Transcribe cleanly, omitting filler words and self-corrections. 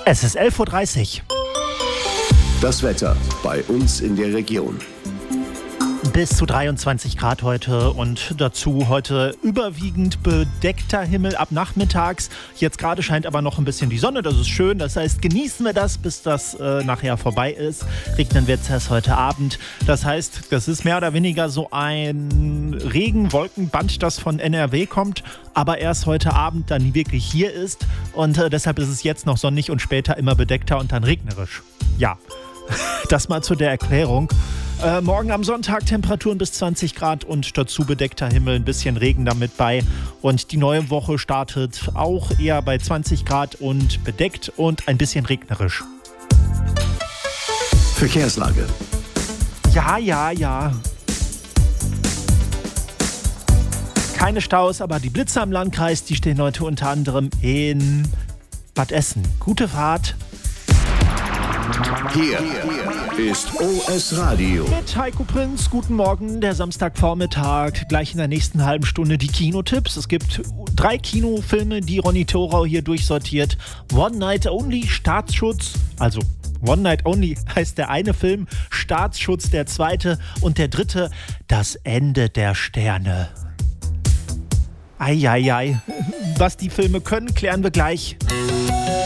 Es ist 11.30 Uhr. Das Wetter bei uns in der Region. Bis zu 23 Grad heute und dazu heute überwiegend bedeckter Himmel ab nachmittags. Jetzt gerade scheint aber noch ein bisschen die Sonne, das ist schön. Das heißt, genießen wir das, bis das nachher vorbei ist. Regnen wird es erst heute Abend. Das heißt, das ist mehr oder weniger so ein Regenwolkenband, das von NRW kommt, aber erst heute Abend dann wirklich hier ist. Und deshalb ist es jetzt noch sonnig und später immer bedeckter und dann regnerisch. Ja, das mal zu der Erklärung. Morgen am Sonntag Temperaturen bis 20 Grad und dazu bedeckter Himmel, ein bisschen Regen damit bei. Und die neue Woche startet auch eher bei 20 Grad und bedeckt und ein bisschen regnerisch. Verkehrslage. Ja. Keine Staus, aber die Blitze am Landkreis, die stehen heute unter anderem in Bad Essen. Gute Fahrt. Hier ist OS Radio. Mit Heiko Prinz, guten Morgen, der Samstagvormittag. Gleich in der nächsten halben Stunde die Kinotipps. Es gibt 3 Kinofilme, die Ronny Thorau hier durchsortiert. One Night Only, Staatsschutz, also One Night Only heißt der eine Film, Staatsschutz der zweite und der dritte, Das Ende der Sterne. Eieiei, was die Filme können, klären wir gleich.